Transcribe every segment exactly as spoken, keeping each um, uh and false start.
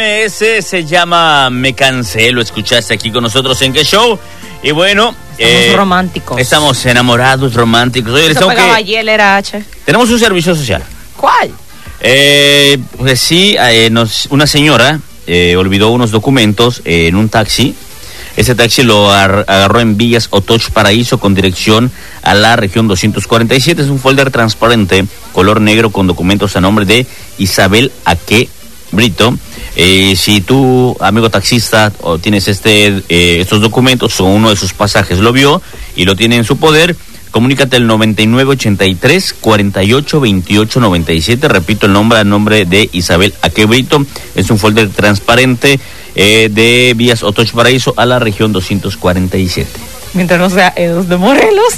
Ese se llama Me Cansé, lo escuchaste aquí con nosotros en Qué Show. Y bueno, estamos eh, románticos. Estamos enamorados, románticos. Oye, Eso pegaba que... ayer era H. Tenemos un servicio social. ¿Cuál? Eh, pues sí, eh, nos, una señora eh, olvidó unos documentos eh, en un taxi. Ese taxi lo agarró en Villas Otoch Paraíso con dirección a la región doscientos cuarenta y siete. Es un folder transparente, color negro, con documentos a nombre de Isabel Aque Brito. Eh, si tú, amigo taxista, o tienes este eh, estos documentos o uno de sus pasajes lo vio y lo tiene en su poder, comunícate al noventa y nueve ochenta y tres cuarenta y ocho veintiocho noventa y siete. Repito el nombre, a nombre de Isabel Aque Brito. Es un folder transparente eh, de Vías Otoch Paraíso a la región doscientos cuarenta y siete. Mientras no sea Edos de Morelos.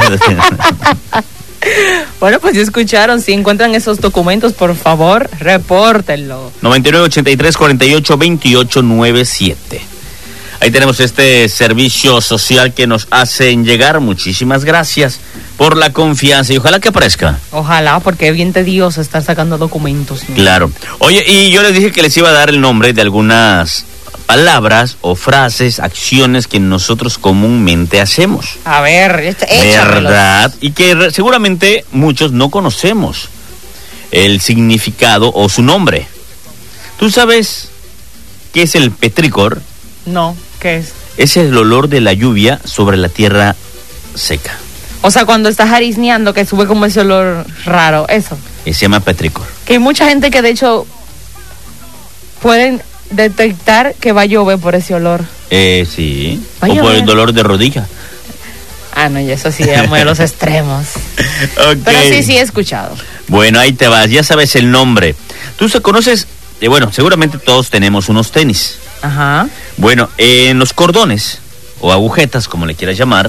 Bueno, pues ya escucharon. Si encuentran esos documentos, por favor, repórtenlo. noventa y nueve ochenta y tres cuarenta y ocho veintiocho noventa y siete. Ahí tenemos este servicio social que nos hacen llegar. Muchísimas gracias por la confianza y ojalá que aparezca. Ojalá, porque es bien tedioso estar sacando documentos, ¿no? Claro. Oye, y yo les dije que les iba a dar el nombre de algunas palabras o frases, acciones que nosotros comúnmente hacemos. A ver, échamelos. ¿Verdad? Y que re- seguramente muchos no conocemos el significado o su nombre. ¿Tú sabes qué es el petricor? No, ¿qué es? Es el olor de la lluvia sobre la tierra seca. O sea, cuando estás arisneando, que sube como ese olor raro, eso. Y se llama petricor. Que hay mucha gente que de hecho pueden detectar que va a llover por ese olor. Eh, sí. Va o por llover. el dolor de rodilla. Ah, no, y eso sí, es muy a los extremos. Okay. Pero sí, sí he escuchado. Bueno, ahí te vas, ya sabes el nombre. Tú se conoces, eh, bueno, seguramente todos tenemos unos tenis. Ajá. Bueno, eh, en los cordones, o agujetas, como le quieras llamar,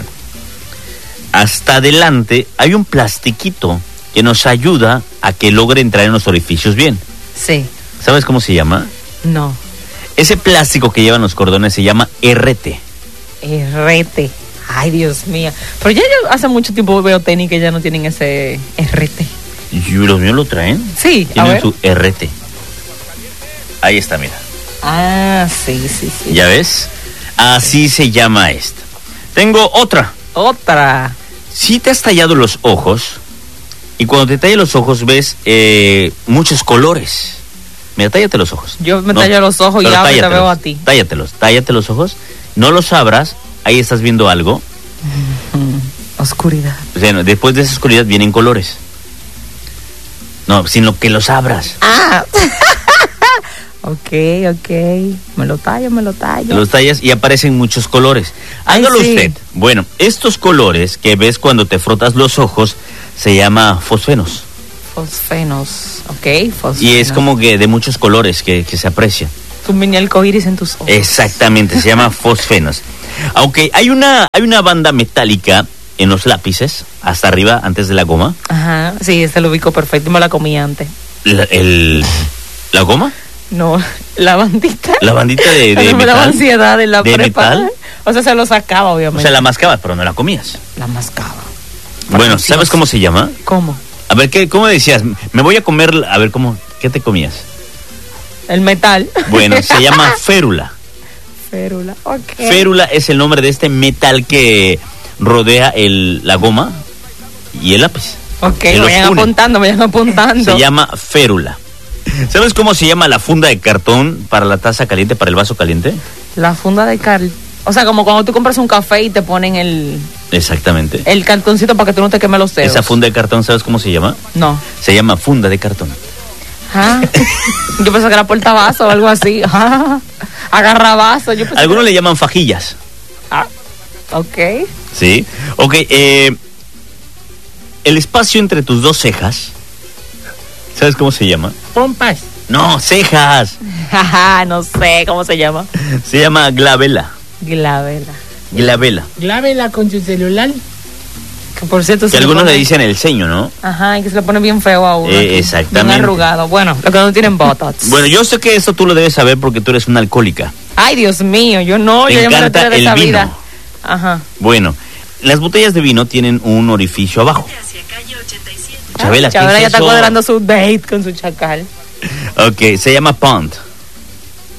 hasta adelante hay un plastiquito que nos ayuda a que logre entrar en los orificios bien. Sí. ¿Sabes cómo se llama? No. Ese plástico que llevan los cordones se llama R T. R T. Ay, Dios mío. Pero ya yo hace mucho tiempo veo tenis que ya no tienen ese R T. ¿Y los míos lo traen? Sí, tienen a ver. su R T. Ahí está, mira. Ah, sí, sí, sí. ¿Ya ves? Así se llama esta. Tengo otra. Otra. Si te has tallado los ojos, y cuando te tallas los ojos ves eh, muchos colores. Mira, tállate los ojos. Yo me no, tallo los ojos y ya te veo a ti. Tállatelos, tállate los ojos. No los abras, ahí estás viendo algo. Mm, oscuridad. O sea, después de esa oscuridad vienen colores. No, sino que los abras. Ah. Ok, ok. Me lo tallo, me lo tallo. Los tallas y aparecen muchos colores. Hágalo sí. usted. Bueno, estos colores que ves cuando te frotas los ojos se llama fosfenos. Fosfenos, ok, fosfenos. Y es como que de muchos colores que, que se aprecian. Un mini arcoíris en tus ojos. Exactamente, se llama fosfenos. Aunque hay una, hay una banda metálica en los lápices, hasta arriba, antes de la goma. Ajá, sí, este lo ubico perfecto, me la comí antes. La, el, ¿La goma? No, la bandita. La bandita de, de no me metal. daba ansiedad en la ¿De prepa. metal? O sea, se lo sacaba, obviamente. O sea, la mascabas, pero no la comías. La mascaba. Bueno, ¿sabes cómo se llama? ¿Cómo? A ver, ¿qué, ¿cómo decías? Me voy a comer, a ver, ¿cómo? ¿Qué te comías? El metal. Bueno, se llama férula. Férula, ok. Férula es el nombre de este metal que rodea el, la goma y el lápiz. Ok, me vayan une. apuntando, me vayan apuntando. Se llama férula. ¿Sabes cómo se llama la funda de cartón para la taza caliente, para el vaso caliente? La funda de cartón. O sea, como cuando tú compras un café y te ponen el... Exactamente. El cartoncito para que tú no te quemes los dedos. Esa funda de cartón, ¿sabes cómo se llama? No. Se llama funda de cartón. Ah, yo pensé que era portavaso o algo así. Ah, agarravaso. Yo Algunos que... le llaman fajillas. Ah, ok. Sí. Ok, eh, el espacio entre tus dos cejas, ¿sabes cómo se llama? Pompas. No, cejas. Ajá, no sé cómo se llama. Se llama glabela. Glabela. Glabela. Glabela con su celular. Que por cierto, que algunos le, le dicen el ceño, ¿no? Ajá, y que se le pone bien feo a uno. Eh, exactamente. Bien arrugado. Bueno, lo que no tienen botox. Bueno, yo sé que esto tú lo debes saber porque tú eres una alcohólica. Ay, Dios mío, yo no. Te yo encanta ya me el esa vino. Vida. Ajá. Bueno, las botellas de vino tienen un orificio abajo. Chabela, ¿qué Chabela es ya eso? está cuadrando su date con su chacal. Ok, se llama pond.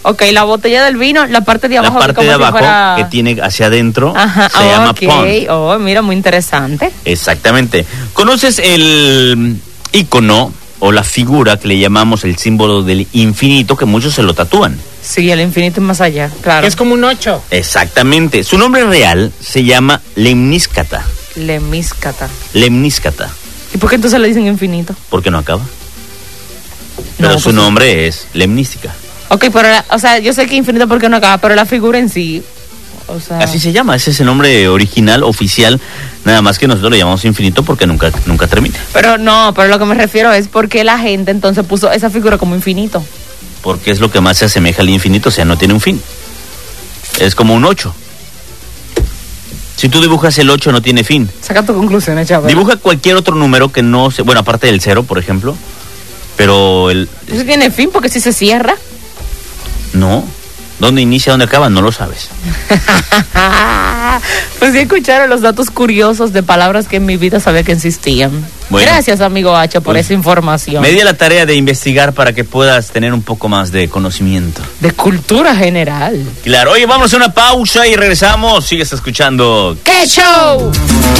Ok, la botella del vino, la parte de abajo. La parte que de como abajo si fuera... que tiene hacia adentro. Ajá, se llama ok. pond. Oh, mira, muy interesante. Exactamente. ¿Conoces el ícono o la figura que le llamamos el símbolo del infinito, que muchos se lo tatúan? Sí, el infinito es más allá, claro. Es como un ocho. Exactamente. Su nombre real se llama Lemníscata. Lemníscata. Lemníscata. ¿Y por qué entonces le dicen infinito? Porque no acaba. Pero No, su pues, nombre es Lemnística. Ok, pero, la, o sea, yo sé que infinito porque no acaba, pero la figura en sí, o sea... Así se llama, ese es el nombre original, oficial, nada más que nosotros le llamamos infinito porque nunca, nunca termina. Pero no, pero lo que me refiero es porque la gente entonces puso esa figura como infinito. Porque es lo que más se asemeja al infinito, o sea, no tiene un fin. Es como un ocho. Si tú dibujas el ocho, no tiene fin. Saca tu conclusión, chaval. Dibuja cualquier otro número que no se... Bueno, aparte del cero, por ejemplo. Pero el... Eso tiene fin porque si se cierra. No. ¿Dónde inicia, dónde acaba? No lo sabes. Pues sí escucharon los datos curiosos de palabras que en mi vida sabía que existían. Bueno. Gracias, amigo Hacha, por Pues, esa información. Me di a la tarea de investigar para que puedas tener un poco más de conocimiento. De cultura general. Claro. Oye, vamos a una pausa y regresamos. Sigues escuchando... ¡Qué show!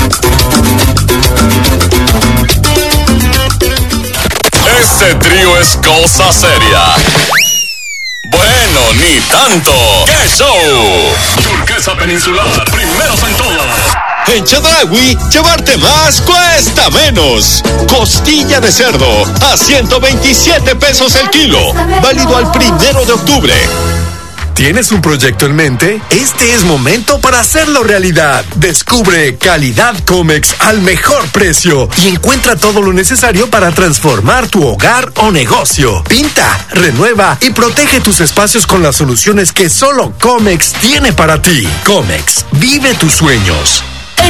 Este trío es cosa seria. Bueno, ni tanto. ¡Qué show! Turquesa Peninsular, primeros en todo. En Chedraui, llevarte más cuesta menos. Costilla de cerdo a ciento veintisiete pesos el kilo. Válido al primero de octubre. ¿Tienes un proyecto en mente? Este es momento para hacerlo realidad. Descubre calidad Comex al mejor precio y encuentra todo lo necesario para transformar tu hogar o negocio. Pinta, renueva y protege tus espacios con las soluciones que solo Comex tiene para ti. Comex, vive tus sueños.